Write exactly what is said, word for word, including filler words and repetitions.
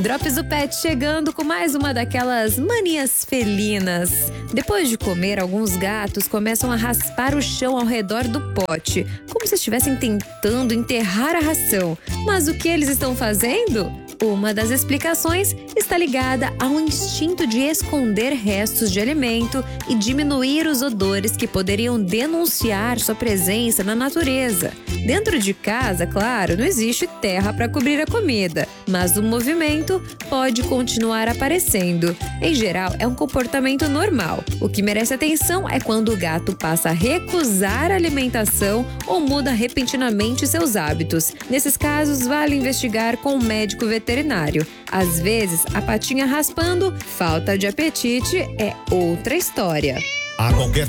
Drops do Pet chegando com mais uma daquelas manias felinas. Depois de comer, alguns gatos começam a raspar o chão ao redor do pote, como se estivessem tentando enterrar a ração. Mas o que eles estão fazendo? Uma das explicações está ligada ao instinto de esconder restos de alimento e diminuir os odores que poderiam denunciar sua presença na natureza. Dentro de casa, claro, não existe terra para cobrir a comida, mas o movimento pode continuar aparecendo. Em geral, é um comportamento normal. O que merece atenção é quando o gato passa a recusar a alimentação ou muda repentinamente seus hábitos. Nesses casos, vale investigar com um médico veterinário. Às vezes, a patinha raspando, falta de apetite é outra história. A qualquer